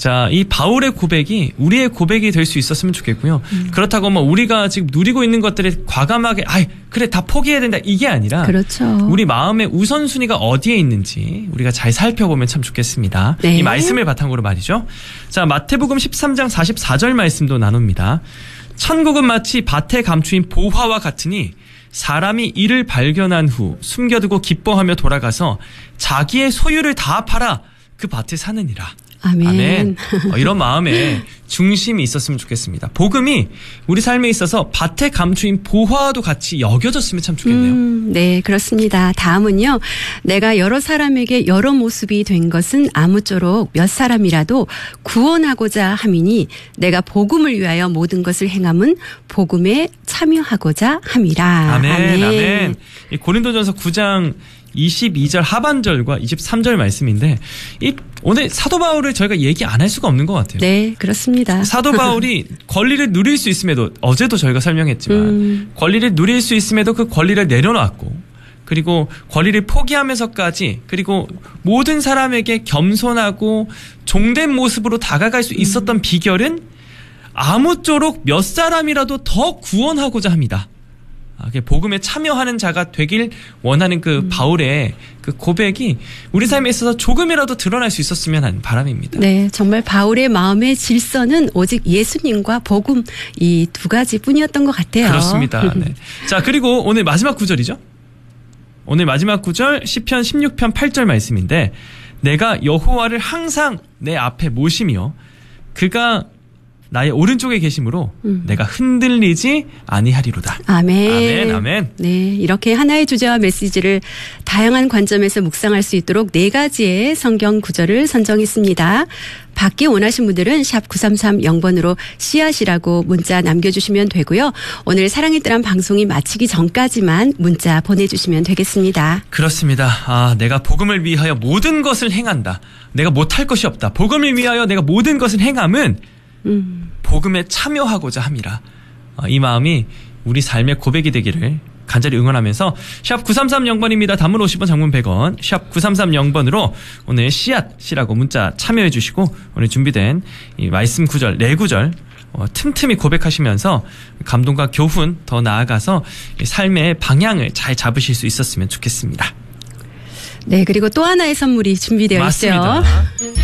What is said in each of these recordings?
자, 이 바울의 고백이 우리의 고백이 될 수 있었으면 좋겠고요. 그렇다고 뭐 우리가 지금 누리고 있는 것들을 과감하게 그래 다 포기해야 된다 이게 아니라 그렇죠. 우리 마음의 우선순위가 어디에 있는지 우리가 잘 살펴보면 참 좋겠습니다. 네. 이 말씀을 바탕으로 말이죠. 자, 마태복음 13장 44절 말씀도 나눕니다. 천국은 마치 밭에 감추인 보화와 같으니 사람이 이를 발견한 후 숨겨두고 기뻐하며 돌아가서 자기의 소유를 다 팔아 그 밭에 사느니라. 아멘. 아멘. 이런 마음에 중심이 있었으면 좋겠습니다. 복음이 우리 삶에 있어서 밭에 감추인 보화와도 같이 여겨졌으면 참 좋겠네요. 네, 그렇습니다. 다음은요. 내가 여러 사람에게 여러 모습이 된 것은 아무쪼록 몇 사람이라도 구원하고자 함이니 내가 복음을 위하여 모든 것을 행함은 복음에 참여하고자 함이라. 아멘. 아멘. 이 고린도전서 9장 22절 하반절과 23절 말씀인데 오늘 사도 바울을 저희가 얘기 안 할 수가 없는 것 같아요. 네, 그렇습니다. 사도 바울이 권리를 누릴 수 있음에도 어제도 저희가 설명했지만 권리를 누릴 수 있음에도 그 권리를 내려놨고 그리고 권리를 포기하면서까지 그리고 모든 사람에게 겸손하고 종된 모습으로 다가갈 수 있었던 비결은 아무쪼록 몇 사람이라도 더 구원하고자 합니다. 복음에 참여하는 자가 되길 원하는 그 바울의 그 고백이 우리 삶에 있어서 조금이라도 드러날 수 있었으면 하는 바람입니다. 네, 정말 바울의 마음의 질서는 오직 예수님과 복음 이 두 가지뿐이었던 것 같아요. 그렇습니다. 네. 자, 그리고 오늘 마지막 구절이죠. 오늘 마지막 구절 시편 16편 8절 말씀인데 내가 여호와를 항상 내 앞에 모시며 그가 나의 오른쪽에 계심으로 내가 흔들리지 아니하리로다. 아멘. 아멘. 아멘. 네, 이렇게 하나의 주제와 메시지를 다양한 관점에서 묵상할 수 있도록 4가지의 성경 구절을 선정했습니다. 받기 원하신 분들은 샵 9330번으로 씨앗이라고 문자 남겨주시면 되고요. 오늘 사랑의 뜰한 방송이 마치기 전까지만 문자 보내주시면 되겠습니다. 그렇습니다. 내가 복음을 위하여 모든 것을 행한다. 내가 못할 것이 없다. 복음을 위하여 내가 모든 것을 행함은 복음에 참여하고자 함이라. 이 마음이 우리 삶의 고백이 되기를 간절히 응원하면서 샵 9330번입니다. 단문 50원, 장문 100원. 샵 9330번으로 오늘 씨앗이라고 문자 참여해 주시고 오늘 준비된 이 말씀 구절, 네 구절 틈틈이 고백하시면서 감동과 교훈 더 나아가서 삶의 방향을 잘 잡으실 수 있었으면 좋겠습니다. 네, 그리고 또 하나의 선물이 준비되어 맞습니다. 있죠.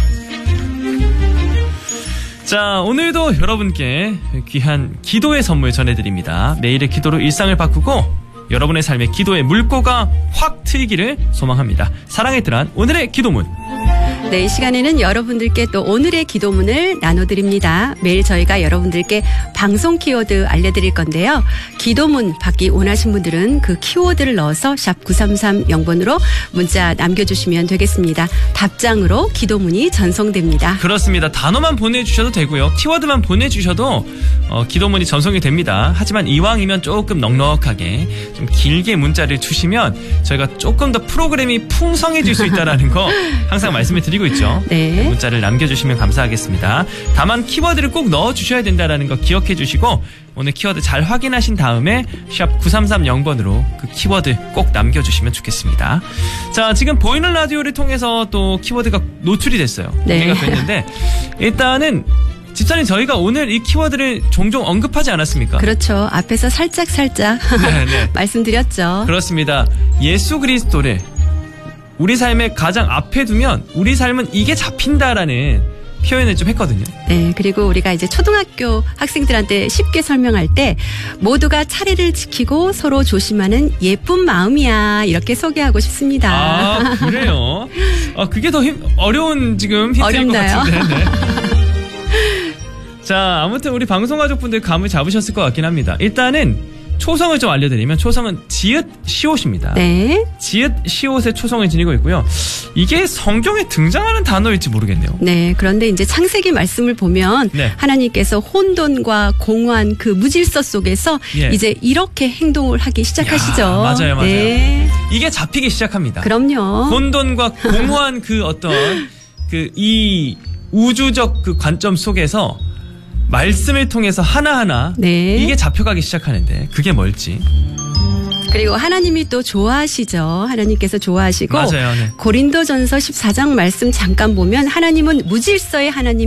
자, 오늘도 여러분께 귀한 기도의 선물 전해드립니다. 매일의 기도로 일상을 바꾸고 여러분의 삶에 기도의 물꼬가 확 트이기를 소망합니다. 사랑의 뜰한 오늘의 기도문. 네, 이 시간에는 여러분들께 또 오늘의 기도문을 나눠드립니다. 매일 저희가 여러분들께 방송 키워드 알려드릴 건데요. 기도문 받기 원하신 분들은 그 키워드를 넣어서 샵 9330번으로 문자 남겨주시면 되겠습니다. 답장으로 기도문이 전송됩니다. 그렇습니다. 단어만 보내주셔도 되고요. 키워드만 보내주셔도 기도문이 전송이 됩니다. 하지만 이왕이면 조금 넉넉하게 좀 길게 문자를 주시면 저희가 조금 더 프로그램이 풍성해질 수 있다는 거 항상 말씀을 드리고 있죠. 네. 문자를 남겨주시면 감사하겠습니다. 다만 키워드를 꼭 넣어주셔야 된다는 거 기억해 주시고 오늘 키워드 잘 확인하신 다음에 샵 9330번으로 그 키워드 꼭 남겨주시면 좋겠습니다. 자, 지금 보이는 라디오를 통해서 또 키워드가 노출이 됐어요. 공개가 됐는데 일단은 집사님 저희가 오늘 이 키워드를 종종 언급하지 않았습니까? 그렇죠. 앞에서 살짝 말씀드렸죠. 그렇습니다. 예수 그리스도를 우리 삶의 가장 앞에 두면 우리 삶은 이게 잡힌다라는 표현을 좀 했거든요. 네, 그리고 우리가 이제 초등학교 학생들한테 쉽게 설명할 때 모두가 차례를 지키고 서로 조심하는 예쁜 마음이야 이렇게 소개하고 싶습니다. 아, 그래요? 그게 더 어려운 지금 힌트일 것 같은데. 네. 자, 아무튼 우리 방송가족분들 감을 잡으셨을 것 같긴 합니다. 일단은 초성을 좀 알려드리면 초성은 지읒 시옷입니다. 네. 지읒 시옷의 초성을 지니고 있고요. 이게 성경에 등장하는 단어일지 모르겠네요. 네. 그런데 이제 창세기 말씀을 보면 네. 하나님께서 혼돈과 공허한 그 무질서 속에서 이제 이렇게 행동을 하기 시작하시죠. 맞아요. 네. 이게 잡히기 시작합니다. 그럼요. 혼돈과 공허한 그 어떤 이 우주적 그 관점 속에서 말씀을 통해서 하나하나 이게 잡혀가기 시작하는데 그게 뭘지. 그리고 하나님이 또 좋아하시죠. 하나님께서 좋아하시고 맞아요. 네. 고린도전서 14장 말씀 잠깐 보면 하나님은 무질서의 하나님